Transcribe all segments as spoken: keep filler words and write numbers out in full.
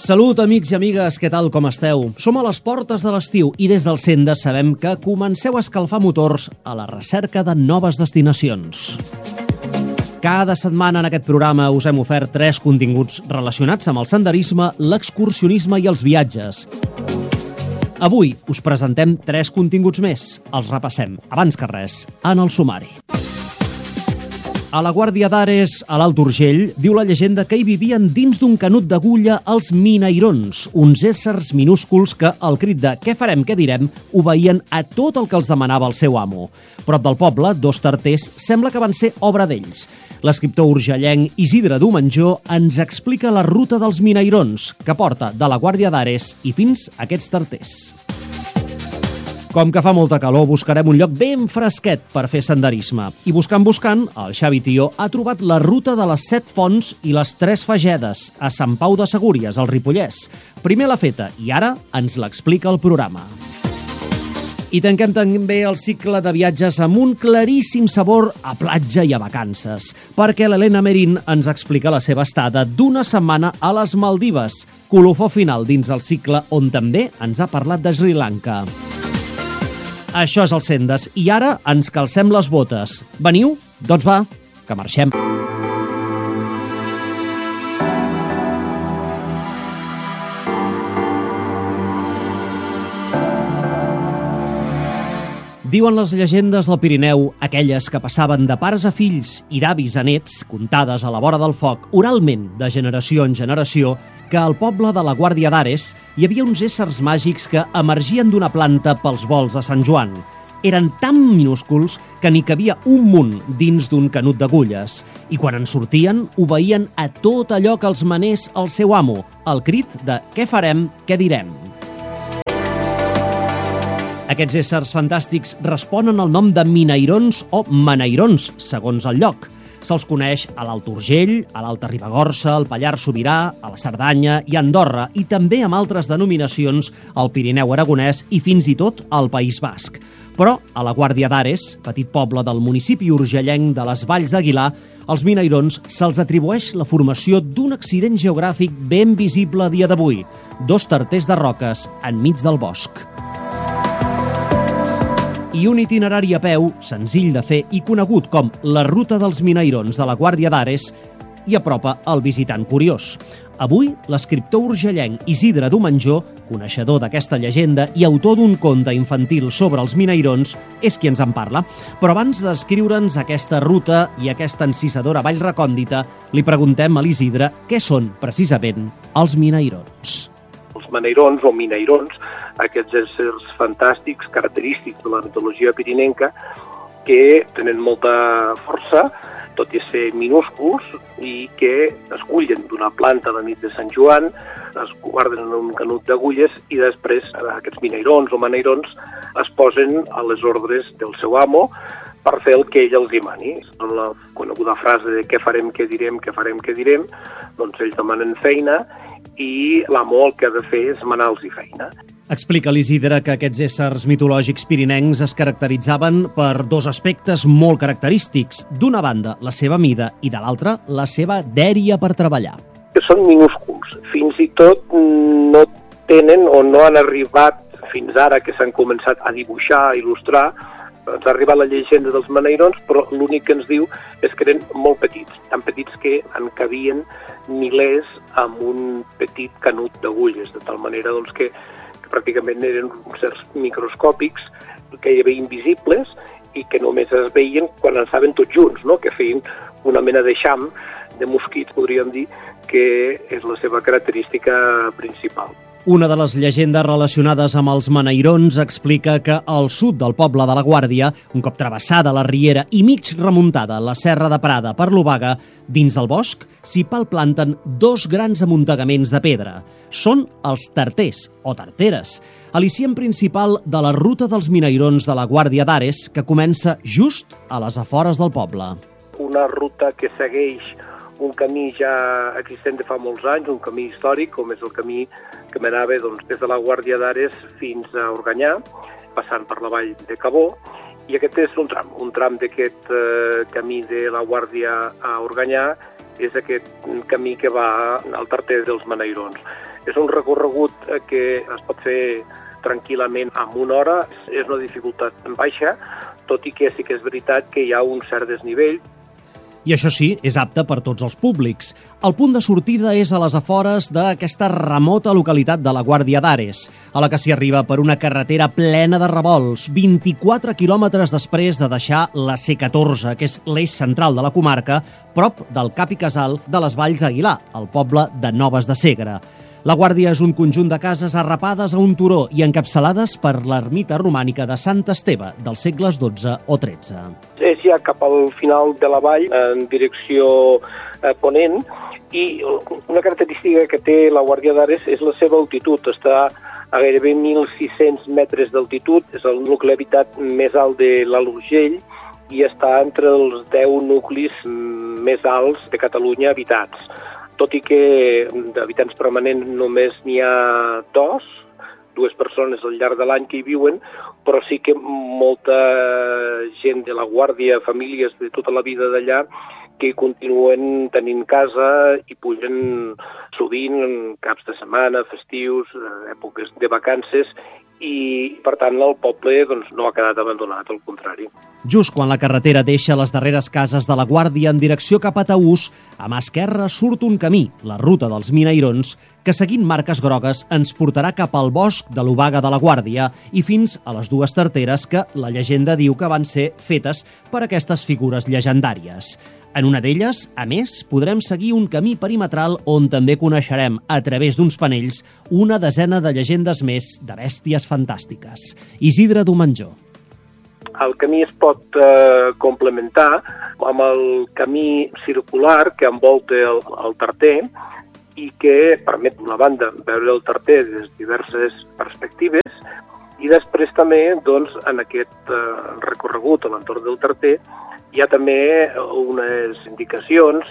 Salut, amics i amigues, què tal, com esteu? Som a les portes de l'estiu i des del Sendes sabem que comenceu a escalfar motors a la recerca de noves destinacions. Cada setmana en aquest programa us hem ofert tres continguts relacionats amb el senderisme, l'excursionisme i els viatges. Avui us presentem tres continguts més. Els repassem, abans que res, en el sumari. A la Guàrdia d'Ares, a l'Alt Urgell, diu la llegenda que hi vivien dins d'un canut d'agulla els minairons, uns éssers minúsculs que, al crit de «què farem, què direm?», obeïen a tot el que els demanava el seu amo. Prop del poble, dos tarters sembla que van ser obra d'ells. L'escriptor urgellenc Isidre Domenjó ens explica la ruta dels minairons, que porta de la Guàrdia d'Ares i fins a aquests tarters. Com que fa molta calor, buscarem un lloc ben fresquet per fer senderisme. I buscant, buscant, el Xavi Tió ha trobat la ruta de les Set Fonts i les Tres Fagedes, a Sant Pau de Segúries, al Ripollès. Primer l'ha feta i ara ens l'explica el programa. I tanquem també el cicle de viatges amb un claríssim sabor a platja i a vacances, perquè l'Helena Merín ens explica la seva estada d'una setmana a les Maldives, colofó final dins el cicle on també ens ha parlat de Sri Lanka. Això és el Sendes, i ara ens calcem les botes. Veniu? Doncs va, que marxem. Diuen les llegendes del Pirineu, aquelles que passaven de pares a fills i d'avis a nets, contades a la vora del foc, oralment, de generació en generació, que al poble de la Guàrdia d'Ares hi havia uns éssers màgics que emergien d'una planta pels volts de Sant Joan. Eren tan minúsculs que n'hi cabia un munt dins d'un canut d'agulles, i quan en sortien obeïen a tot allò que els manés el seu amo, el crit de «què farem, què direm?». Aquests éssers fantàstics responen al nom de minairons o manairons, segons el lloc. Se'ls coneix a l'Alt Urgell, a l'Alta Ribagorça, al Pallars Sobirà, a la Cerdanya i a Andorra, i també amb altres denominacions al Pirineu aragonès i fins i tot al País Basc. Però a la Guàrdia d'Ares, petit poble del municipi urgellenc de les Valls d'Aguilar, als minairons se'ls atribueix la formació d'un accident geogràfic ben visible a dia d'avui, dos tarters de roques enmig del bosc. I un itinerari a peu, senzill de fer i conegut com la ruta dels minairons de la Guàrdia d'Ares, i apropa el visitant curiós. Avui, l'escriptor urgellenc Isidre Domenjó, coneixedor d'aquesta llegenda i autor d'un conte infantil sobre els minairons, és qui ens en parla. Però abans de descriure'ns aquesta ruta i aquesta encisadora vall recòndita, li preguntem a l'Isidre què són, precisament, els minairons. Els manairons o minairons, aquests éssers fantàstics, característics de la mitologia pirinenca, que tenen molta força, tot i ser minúsculs, i que es cullen d'una planta de nit de Sant Joan, es guarden en un canut d'agulles i després aquests minairons o manairons es posen a les ordres del seu amo per fer el que ell els dimani. En la coneguda frase de què farem, què direm, què farem, què direm, doncs ells demanen feina i l'amo el que ha de fer és manar-los feina. Explica l'Isidre que aquests éssers mitològics pirinencs es caracteritzaven per dos aspectes molt característics. D'una banda, la seva mida, i de l'altra, la seva dèria per treballar. Són minúsculs. Fins i tot no tenen o no han arribat fins ara que s'han començat a dibuixar, a il·lustrar. Ens ha arribat la llegenda dels manairons, però l'únic que ens diu és que eren molt petits, tan petits que en cabien milers amb un petit canut d'agulles, de tal manera doncs, que, que pràcticament eren certs microscòpics que hi havia invisibles i que només es veien quan estaven tots junts, no? Que feien una mena de xam de mosquits, podríem dir, que és la seva característica principal. Una de les llegendes relacionades amb els manairons explica que al sud del poble de la Guàrdia, un cop travessada la riera i mig remuntada la serra de Prada per l'Obaga, dins del bosc s'hi palplanten dos grans amuntegaments de pedra. Són els tarters, o tarteres, al·licient principal de la ruta dels minairons de la Guàrdia d'Ares, que comença just a les afores del poble. Una ruta que segueix un camí ja existent de fa molts anys, un camí històric, com és el camí que m'anava doncs, des de la Guàrdia d'Ares fins a Organyà, passant per la vall de Cabó, i aquest és un tram, un tram d'aquest eh, camí de la Guàrdia a Organyà és aquest camí que va al Tarter dels Menairons. És un recorregut que es pot fer tranquil·lament en una hora, és una dificultat baixa, tot i que sí que és veritat que hi ha un cert desnivell. I això sí, és apte per tots els públics. El punt de sortida és a les afores d'aquesta remota localitat de la Guàrdia d'Ares, a la que s'hi arriba per una carretera plena de revolts, vint-i-quatre quilòmetres després de deixar la C catorze, que és l'eix central de la comarca, prop del cap i casal de les Valls d'Aguilar, el poble de Noves de Segre. La Guàrdia és un conjunt de cases arrapades a un turó i encapçalades per l'ermita romànica de Sant Esteve dels segles dotze o tretze. És ja cap al final de la vall, en direcció eh, ponent, i una característica que té la Guàrdia d'Ares és la seva altitud. Està a gairebé mil sis-cents metres d'altitud, és el nucli habitat més alt de l'Alt Urgell i està entre els deu nuclis més alts de Catalunya habitats. Tot i que d'habitants permanents només n'hi ha dos, dues persones al llarg de l'any que hi viuen, però sí que molta gent de la Guàrdia, famílies de tota la vida d'allà, que continuen tenint casa i pugen sovint en caps de setmana, festius, èpoques de vacances, i, per tant, el poble doncs, no ha quedat abandonat, al contrari. Just quan la carretera deixa les darreres cases de la Guàrdia en direcció cap a Taús, a mà esquerra surt un camí, la ruta dels Menairons, que seguint marques grogues ens portarà cap al bosc de l'Obaga de la Guàrdia i fins a les dues tarteres que la llegenda diu que van ser fetes per aquestes figures llegendàries. En una d'elles, a més, podrem seguir un camí perimetral on també coneixerem, a través d'uns panells, una desena de llegendes més de bèsties fantàstiques. Isidre Domenjó. El camí es pot eh, complementar amb el camí circular que envolta el, el Tarter i que permet, d'una banda, veure el Tarter des de diverses perspectives i després també, doncs, en aquest eh, recorregut a l'entorn del Tarter hi ha també unes indicacions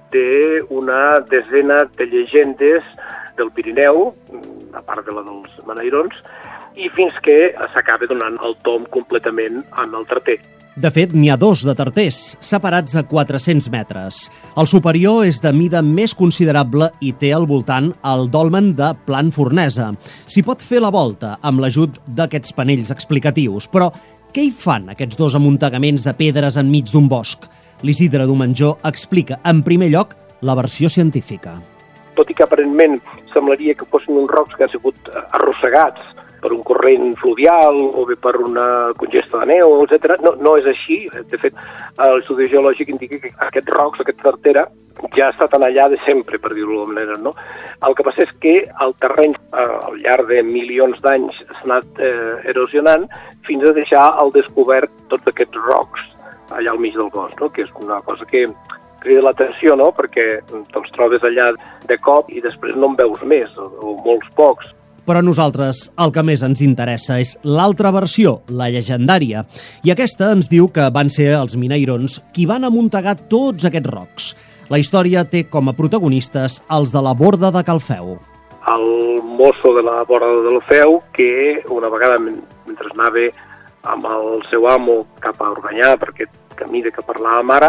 d'una desena de llegendes del Pirineu, a part de la dels Menairons, i fins que s'acaba donant el tom completament amb el Tarter. De fet, n'hi ha dos de tarters, separats a quatre-cents metres. El superior és de mida més considerable i té al voltant el dolmen de Plan Fornesa. S'hi pot fer la volta amb l'ajut d'aquests panells explicatius, però què hi fan aquests dos amuntegaments de pedres enmig d'un bosc? L'Isidre Domenjó explica, en primer lloc, la versió científica. Tot i que aparentment semblaria que fossin uns rocs que han sigut arrossegats per un corrent fluvial o bé per una congesta de neu, etcètera. No, no és així. De fet, l'estudi geològic indica que aquests rocs, aquesta tartera, ja ha estat allà de sempre, per dir-ho d'alguna manera, no? El que passa és que el terreny, al llarg de milions d'anys, s'ha anat eh, erosionant fins a deixar al descobert tots aquests rocs allà al mig del bosc, no? Que és una cosa que crida l'atenció, no? Perquè te'ls trobes allà de cop i després no en veus més, o, o molts pocs. Però a nosaltres el que més ens interessa és l'altra versió, la llegendària. I aquesta ens diu que van ser els Menairons qui van amuntegar tots aquests rocs. La història té com a protagonistes els de la Borda de Calfeu. El mosso de la Borda de Calfeu, que una vegada, mentre anava amb el seu amo cap a Organyà, per aquest camí de què parlàvem ara,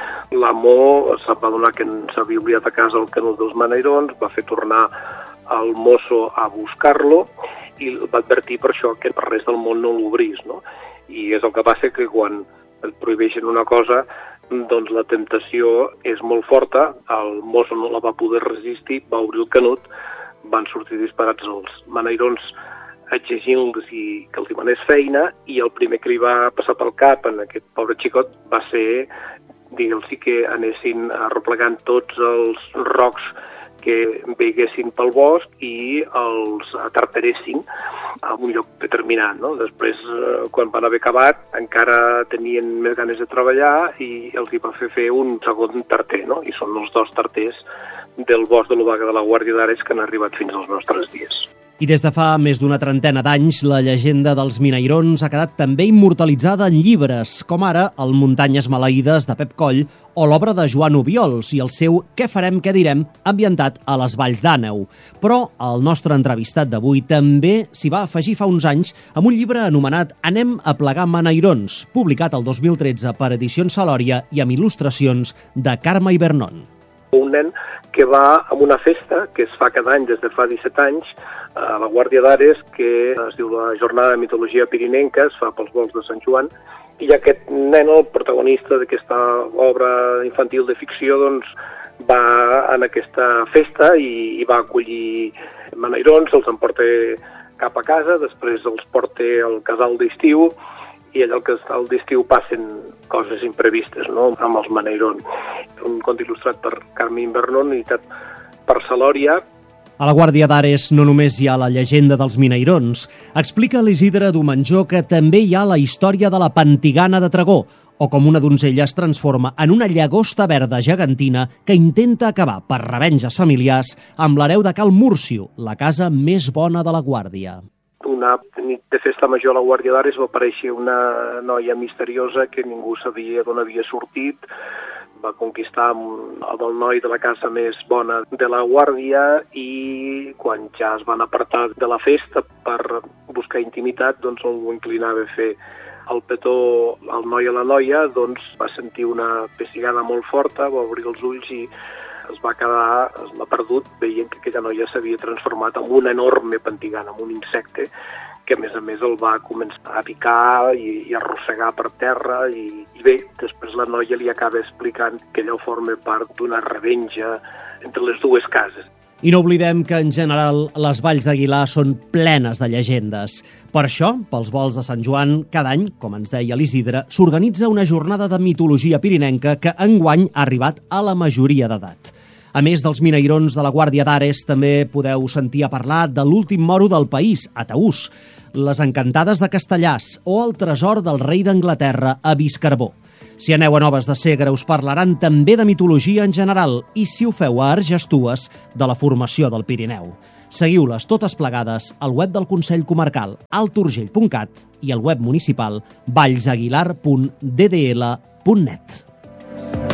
l'amo se'n va adonar que s'havia oblidat a casa el canut dels Menairons, va fer tornar el mosso a buscar-lo i va advertir per això que per res del món no l'obrís, no? I és el que passa que quan et prohibeixen una cosa, doncs la temptació és molt forta, el mosso no la va poder resistir, va obrir el canut, van sortir disparats els Menairons exigint-los que els demanés feina i el primer que li va passar pel cap en aquest pobre xicot va ser dir-los que anessin arreplegant tots els rocs que veiguessin pel bosc i els atartaressin a un lloc determinat, no? Després, quan van haver acabat, encara tenien més ganes de treballar i els hi va fer fer un segon tarter, no? I són els dos tarters del bosc de l'Obaga de la Guàrdia d'Ares que han arribat fins als nostres dies. I des de fa més d'una trentena d'anys, la llegenda dels Menairons ha quedat també immortalitzada en llibres, com ara el Muntanyes maleïdes de Pep Coll o l'obra de Joan Obiols i el seu Què farem, què direm, ambientat a les Valls d'Àneu. Però el nostre entrevistat d'avui també s'hi va afegir fa uns anys amb un llibre anomenat Anem a plegar Menairons, publicat el dos mil tretze per Edicions Salòria i amb il·lustracions de Carme Ibernon. Un nen que va a una festa que es fa cada any des de fa disset anys a la Guàrdia d'Ares, que es diu la Jornada de Mitologia Pirinenca, es fa pels volts de Sant Joan, i aquest nen, el protagonista d'aquesta obra infantil de ficció, doncs, va en aquesta festa i, i va acollir menairons, els emporta cap a casa, després els porta al casal d'estiu, i allà al casal d'estiu passen coses imprevistes, no?, amb els menairons. Un conte il·lustrat per Carme Vernon, editat per Salòria. A la Guàrdia d'Ares no només hi ha la llegenda dels minairons. Explica l'Isidre Domenjó que també hi ha la història de la Pantigana de Tregó, o com una donzella es transforma en una llagosta verda gegantina que intenta acabar, per revenges familiars, amb l'hereu de Cal Múrcio, la casa més bona de la Guàrdia. Una nit de festa major a la Guàrdia d'Ares va aparèixer una noia misteriosa que ningú sabia d'on havia sortit. Va conquistar el noi de la casa més bona de la Guàrdia i quan ja es van apartar de la festa per buscar intimitat, doncs algú inclinava a fer el petó al noi a la noia, doncs va sentir una pessigada molt forta, va obrir els ulls i es va quedar, es l'ha perdut veient que aquella noia s'havia transformat en una enorme pantigana, en un insecte, que a més a més el va començar a picar i, i a arrossegar per terra i, i bé, després la noia li acaba explicant que allò forma part d'una revenja entre les dues cases. I no oblidem que, en general, les valls d'Aguilar són plenes de llegendes. Per això, pels volts de Sant Joan, cada any, com ens deia l'Isidre, s'organitza una jornada de mitologia pirinenca que enguany ha arribat a la majoria d'edat. A més dels minairons de la Guàrdia d'Ares, també podeu sentir a parlar de l'últim moro del país, a Taús, les encantades de Castellàs o el tresor del rei d'Anglaterra a Viscarbó. Si aneu a Noves de Segre us parlaran també de mitologia en general i si ho feu a Argestues, de la formació del Pirineu. Seguiu-les totes plegades al web del Consell Comarcal alt urgell punt cat i al web municipal vallsaguilar punt d d l punt net.